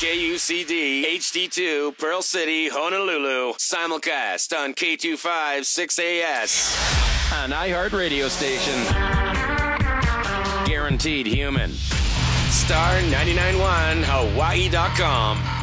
KUCD HD2 Pearl City, Honolulu. Simulcast on K25 6AS. An iHeart radio station. Guaranteed human. Star 99.1 Hawaii.com.